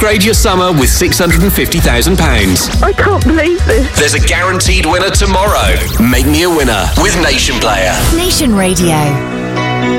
Upgrade your summer with £650,000. I can't believe this. There's a guaranteed winner tomorrow. Make me a winner with Nation Player. Nation Radio.